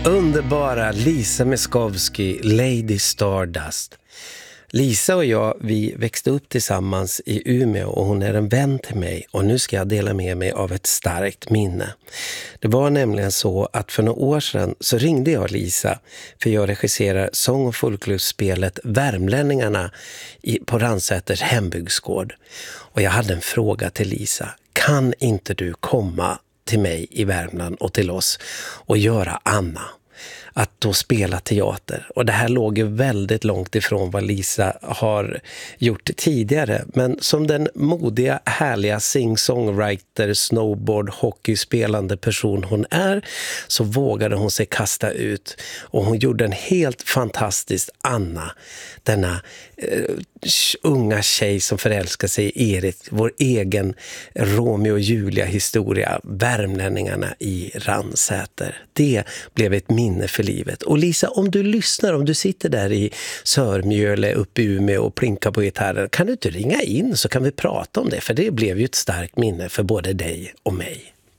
Underbara Lisa Miskovsky, Lady Stardust. Lisa och jag, vi växte upp tillsammans i Umeå och hon är en vän till mig och nu ska jag dela med mig av ett starkt minne. Det var nämligen så att för några år sedan så ringde jag Lisa för jag regisserar sång- och folklustspelet Värmlänningarna på Ransäters hembygdsgård. Och jag hade en fråga till Lisa. Kan inte du komma till mig i Värmland och till oss och göra Anna? Att då spela teater. Och det här låg ju väldigt långt ifrån vad Lisa har gjort tidigare. Men som den modiga, härliga sing-songwriter, snowboard, hockeyspelande person hon är så vågade hon sig kasta ut. Och hon gjorde en helt fantastisk Anna. Denna unga tjej som förälskar sig i Erik. Vår egen Romeo och Julia historia. Värmlänningarna i Ransäter. Det blev ett minne för livet. Och Lisa, om du lyssnar, om du sitter där i Sörmjöle uppe i Umeå och plinkar på gitarren, kan du inte ringa in så kan vi prata om det? För det blev ju ett starkt minne för både dig och mig.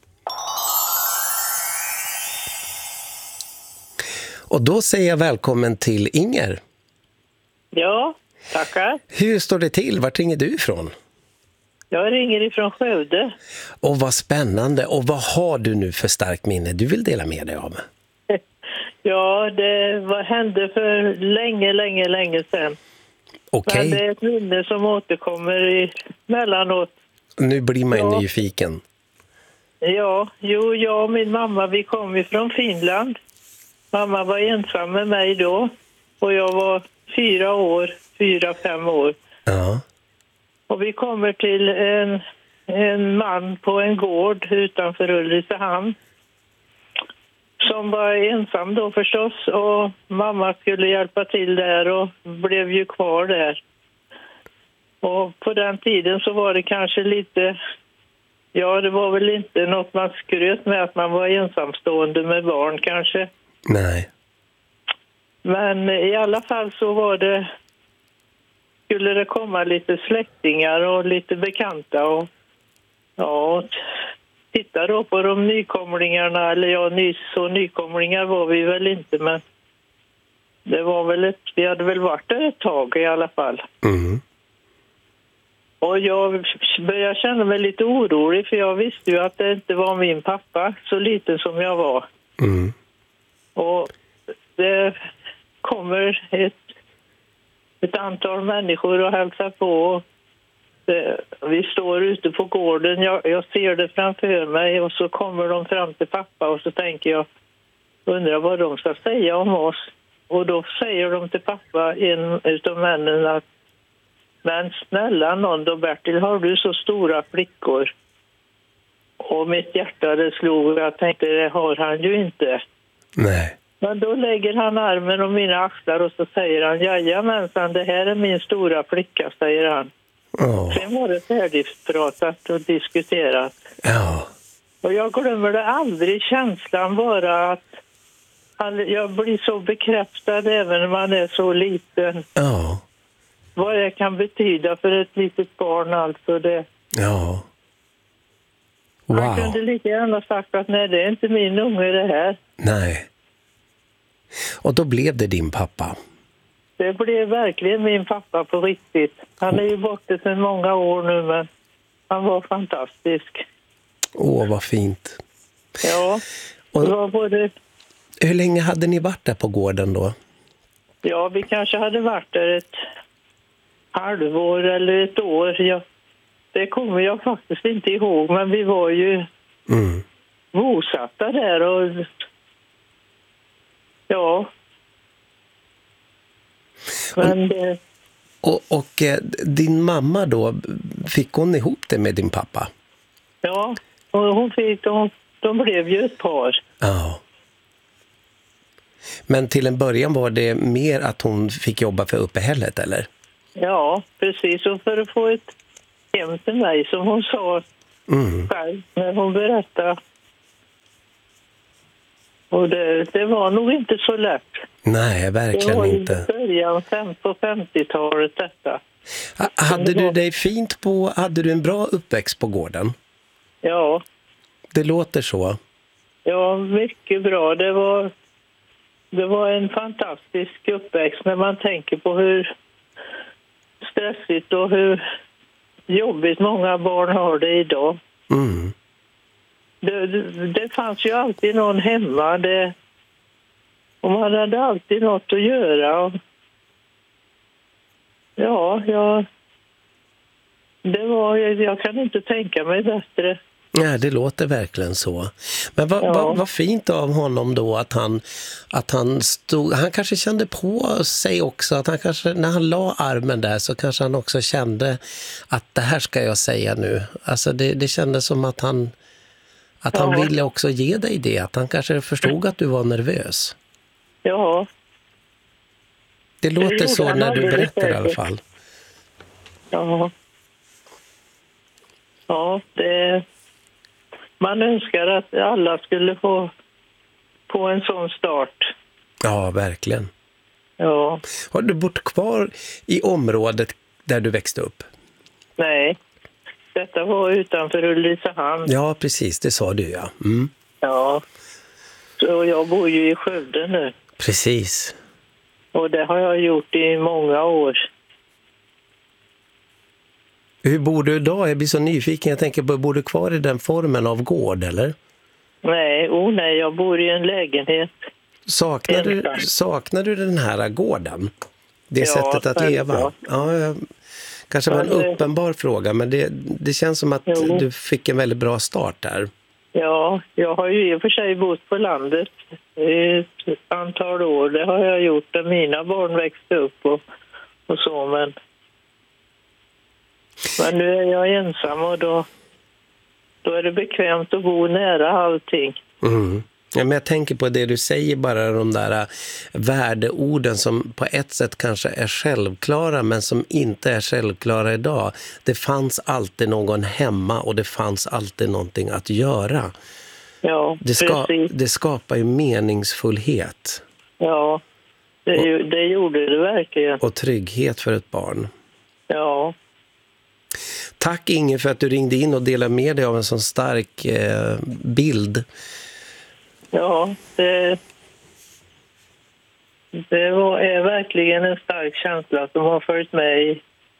Och då säger jag välkommen till Inger. Ja, tackar. Hur står det till? Vart ringer du ifrån? Jag ringer ifrån Skövde. Och vad spännande. Och vad har du nu för starkt minne du vill dela med dig av? Ja, hände för länge sedan. Okej. Men det är ett minne som återkommer mellanåt. Nu blir man ju nyfiken. Ja, jag och min mamma, vi kom ifrån Finland. Mamma var ensam med mig då. Och jag var 4-5 år. Ja. Och vi kommer till en man på en gård utanför Ulricehamn. Som var ensam då förstås, och mamma skulle hjälpa till där och blev ju kvar där. Och på den tiden så var det kanske lite, det var väl inte något man skröt med att man var ensamstående med barn kanske. Nej. Men i alla fall så skulle det komma lite släktingar och lite bekanta och titta då på de nykomlingarna, eller nykomlingar var vi väl inte, men det var väl vi hade väl varit där ett tag i alla fall. Mm. Och jag började känna mig lite orolig för jag visste ju att det inte var min pappa, så liten som jag var. Mm. Och det kommer ett antal människor och hälsar på. Vi står ute på gården, jag ser det framför mig och så kommer de fram till pappa och så tänker jag, undrar vad de ska säga om oss. Och då säger de till pappa, en utav männen, att men snälla någon då Bertil, har du så stora flickor? Och mitt hjärta det slog och jag tänkte, det har han ju inte. Nej. Men då lägger han armen om mina axlar och så säger han, jajamensan, det här är min stora flicka, säger han. Oh. Sen var det färdigpratat och diskuterat. Ja. Och jag glömmer det aldrig, känslan bara att jag blir så bekräftad även när man är så liten. Ja. Vad det kan betyda för ett litet barn alltså det. Ja. Wow. Han kunde lika gärna sagt att nej, det är inte min unge det här. Nej. Och då blev det din pappa? Det blev verkligen min pappa på riktigt. Han är ju borta sedan många år nu, men han var fantastisk. Åh, vad fint. Ja, det var både... Hur länge hade ni varit där på gården då? Ja, vi kanske hade varit där ett halvår eller ett år. Det kommer jag faktiskt inte ihåg, men vi var ju bosatta där och... Ja... Men det... Och din mamma då, fick hon ihop det med din pappa? Ja, och hon fick, de blev ju ett par. Ja. Men till en början var det mer att hon fick jobba för uppehället, eller? Ja, precis. Och för att få ett hem till mig, som hon sa själv när hon berättade. Och det var nog inte så lätt. Nej, verkligen inte. Det var i början på 50-talet detta. Hade du dig fint på, hade du en bra uppväxt på gården? Ja. Det låter så. Ja, mycket bra. Det var det var en fantastisk uppväxt när man tänker på hur stressigt och hur jobbigt många barn har det idag. Mm. Det fanns ju alltid någon hemma. Och man hade alltid något att göra. Och, jag kan inte tänka mig bättre. Nej, det låter verkligen så. Men vad fint av honom då att han stod, han kanske kände på sig också att han kanske, när han la armen där så kanske han också kände att det här ska jag säga nu. Alltså det kändes som att han ville också ge dig det, att han kanske förstod att du var nervös. Ja. Det låter så när du berättar i alla fall. Ja. Ja, man önskar att alla skulle få en sån start. Ja, verkligen. Ja. Har du bott kvar i området där du växte upp? Nej, detta var utanför Ulricehamn. Ja, precis, det sa du, ja. Mm. Ja, så jag bor ju i Skövde nu. Precis. Och det har jag gjort i många år. Hur bor du idag? Jag blir så nyfiken. Jag tänker på, bor du kvar i den formen av gård, eller? Nej, jag bor i en lägenhet. Saknar du den här gården? Det sättet att leva? Ja, kanske var en uppenbar fråga, men det känns som att du fick en väldigt bra start där. Ja, jag har ju i och för sig bott på landet i ett antal år. Det har jag gjort när mina barn växte upp och så, men nu är jag ensam och då är det bekvämt att bo nära allting. Mm. Ja, men jag tänker på det du säger, bara de där värdeorden som på ett sätt kanske är självklara men som inte är självklara idag. Det fanns alltid någon hemma och det fanns alltid någonting att göra. Ja, det skapar ju meningsfullhet. Ja, det gjorde det verkligen. Och trygghet för ett barn. Ja. Tack Inge för att du ringde in och delade med dig av en sån stark bild. Ja, det är verkligen en stark känsla som har följt med i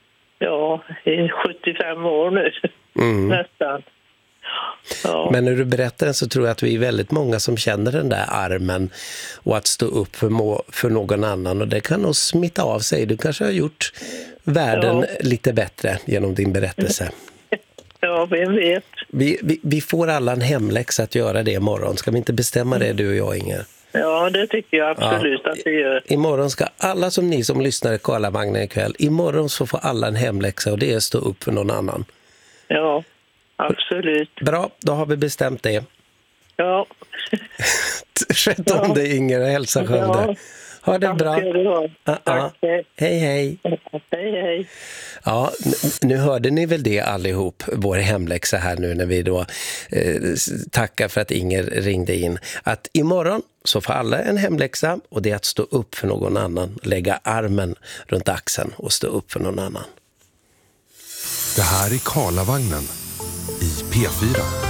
75 år nu. Nästan. Ja. Men när du berättar den så tror jag att vi är väldigt många som känner den där armen och att stå upp för någon annan, och det kan nog smitta av sig. Du kanske har gjort världen lite bättre genom din berättelse. Ja, vem vet. Vi får alla en hemläxa att göra det imorgon. Ska vi inte bestämma det, du och jag, Inger? Ja, det tycker jag absolut att vi gör. Imorgon ska alla ni som lyssnar i Karlavagnen ikväll, imorgon så får alla en hemläxa, och det är att stå upp för någon annan. Ja, absolut. Bra, då har vi bestämt det. Ja. Sköt om dig, Inger, och hälsa Skövde. Ja. Ha det bra. Tack. Hej, hej. Hej, hej. Ja, nu hörde ni väl det allihop, vår hemläxa här nu när vi då tackar för att Inger ringde in. Att imorgon så får alla en hemläxa, och det är att stå upp för någon annan. Lägga armen runt axeln och stå upp för någon annan. Det här är Karlavagnen i P4.